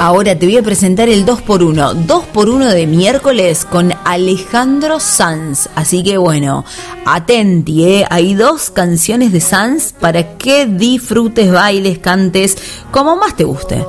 Ahora te voy a presentar el 2x1. 2x1 de miércoles con Alejandro Sanz. Así que bueno, atenti, hay 2 canciones de Sanz para que disfrutes, bailes, cantes, como más te guste.